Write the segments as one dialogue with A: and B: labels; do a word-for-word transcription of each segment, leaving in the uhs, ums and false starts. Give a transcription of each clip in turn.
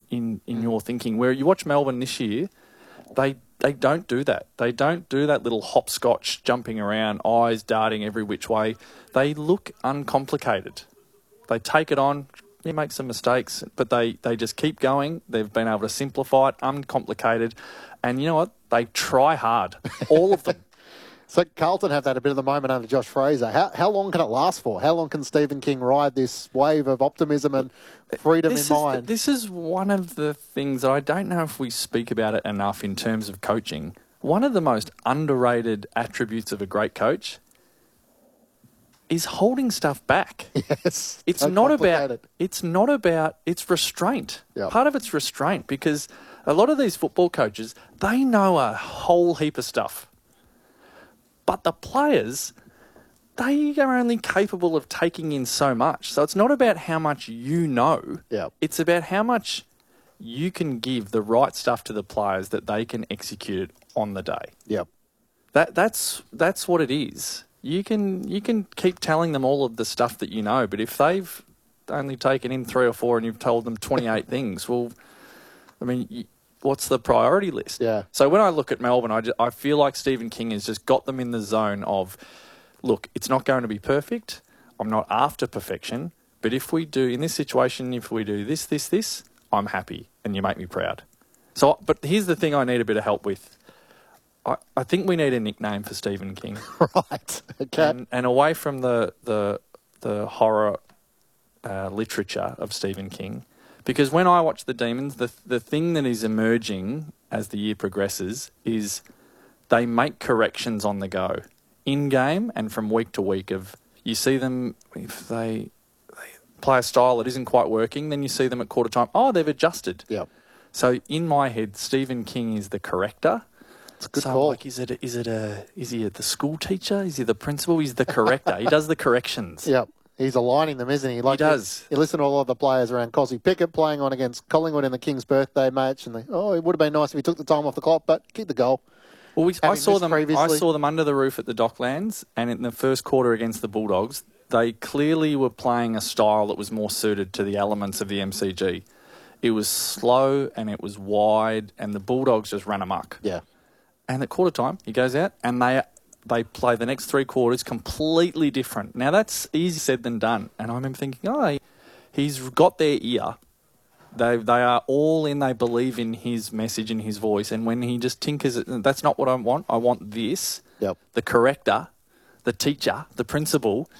A: in, in your thinking. Where you watch Melbourne this year, they they don't do that. They don't do that little hopscotch jumping around, eyes darting every which way. They look uncomplicated. They take it on, you make some mistakes, but they, they just keep going. They've been able to simplify it, uncomplicated. And you know what? They try hard, all of them.
B: So Carlton have that a bit of the moment under Josh Fraser. How how long can it last for? How long can Stephen King ride this wave of optimism and freedom
A: this
B: in
A: is,
B: mind?
A: This is one of the things that I don't know if we speak about it enough in terms of coaching. One of the most underrated attributes of a great coach is holding stuff back.
B: Yes.
A: It's
B: so
A: not about it's not about it's restraint.
B: Yep.
A: Part of it's restraint, because a lot of these football coaches, they know a whole heap of stuff. But the players, they are only capable of taking in so much. So it's not about how much you know.
B: Yep.
A: It's about how much you can give the right stuff to the players that they can execute it on the day.
B: Yep.
A: That that's that's what it is. You can you can keep telling them all of the stuff that you know, but if they've only taken in three or four and you've told them twenty-eight things, well, I mean, you, what's the priority list?
B: Yeah.
A: So when I look at Melbourne, I, just, I feel like Stephen King has just got them in the zone of, look, it's not going to be perfect. I'm not after perfection. But if we do, in this situation, if we do this, this, this, I'm happy and you make me proud. So, but here's the thing I need a bit of help with. I, I think we need a nickname for Stephen King.
B: Right. Okay.
A: And, and away from the, the, the horror uh, literature of Stephen King, because when I watch The Demons, the the thing that is emerging as the year progresses is they make corrections on the go, in game and from week to week. Of you see them if they, they play a style that isn't quite working, then you see them at quarter time. Oh, they've adjusted.
B: Yep.
A: So in my head, Stephen King is the corrector.
B: It's a good
A: so
B: call.
A: Like, is it a, is it a is he the school teacher? Is he the principal? He's the corrector. He does the corrections.
B: Yep. He's aligning them, isn't he? Like
A: he does.
B: You, you listen to all of the players around Cosy Pickett playing on against Collingwood in the King's birthday match, and they, oh, it would have been nice if he took the time off the clock, but keep the goal.
A: Well, we, I saw them.
B: Previously.
A: I saw them under the roof at the Docklands, and in the first quarter against the Bulldogs, they clearly were playing a style that was more suited to the elements of the M C G. It was slow and it was wide, and the Bulldogs just ran amok.
B: Yeah.
A: And at quarter time, he goes out, and they. They play the next three quarters completely different. Now, that's easier said than done. And I remember thinking, oh, he's got their ear. They they are all in. They believe in his message and his voice. And when he just tinkers it, that's not what I want. I want this.
B: Yep.
A: The corrector, the teacher, the principal.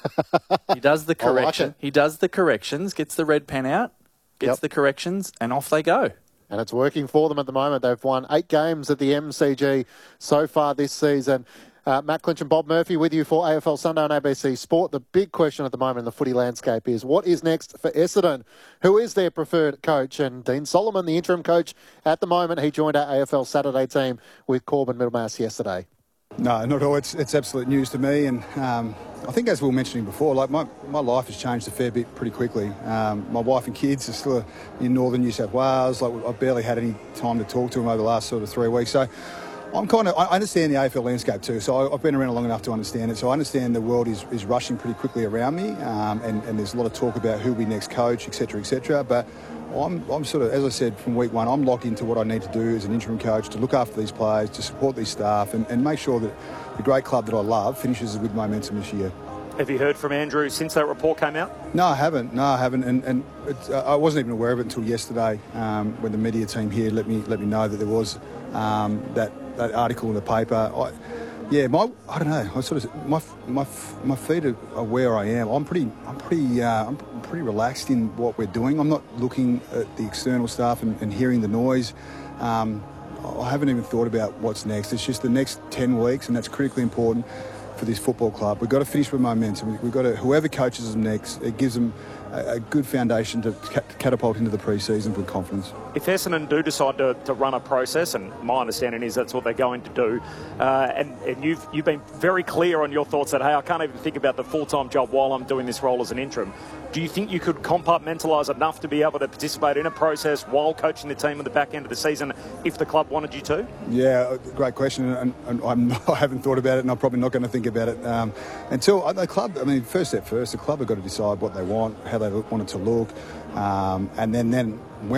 A: He does the correction.
B: Like
A: he does the corrections, gets the red pen out, gets
B: Yep.
A: the corrections, and off they go.
B: And it's working for them at the moment. They've won eight games at the M C G so far this season. Uh, Matt Clinch and Bob Murphy with you for A F L Sunday on A B C Sport. The big question at the moment in the footy landscape is what is next for Essendon? Who is their preferred coach? And Dean Solomon, the interim coach at the moment, he joined our A F L Saturday team with Corbin Middlemass yesterday.
C: No, not at all. It's, it's absolute news to me. And um, I think as we were mentioning before, like my, my life has changed a fair bit pretty quickly. Um, my wife and kids are still in northern New South Wales. Like I've barely had any time to talk to them over the last sort of three weeks. So I'm kind of, I understand the A F L landscape too, so I've been around long enough to understand it. So I understand the world is, is rushing pretty quickly around me, um, and, and there's a lot of talk about who'll be next coach, et cetera, et cetera. But I'm, I'm sort of, as I said, from week one, I'm locked into what I need to do as an interim coach to look after these players, to support these staff, and, and make sure that the great club that I love finishes with momentum this year.
D: Have you heard from Andrew since that report came out?
C: No, I haven't. No, I haven't. And, and it's, uh, I wasn't even aware of it until yesterday, um, when the media team here let me let me know that there was um, that that article in the paper. I, yeah, my I don't know. I sort of my my my feet are where I am. I'm pretty I'm pretty uh, I'm pretty relaxed in what we're doing. I'm not looking at the external stuff and, and hearing the noise. Um, I haven't even thought about what's next. It's just the next ten weeks, and that's critically important for this football club. We've got to finish with momentum. We've got to, whoever coaches them next, it gives them a, a good foundation to catapult into the pre-season with confidence.
D: If Essendon do decide to, to run a process, and my understanding is that's what they're going to do, uh, and, and you've you've been very clear on your thoughts that, hey, I can't even think about the full-time job while I'm doing this role as an interim. Do you think you could compartmentalise enough to be able to participate in a process while coaching the team at the back end of the season if the club wanted you to?
C: Yeah, great question, and, and I'm not, I haven't thought about it, and I'm probably not going to think about it um, until the club. I mean, first step first, the club have got to decide what they want, how they want it to look, um, and then then. When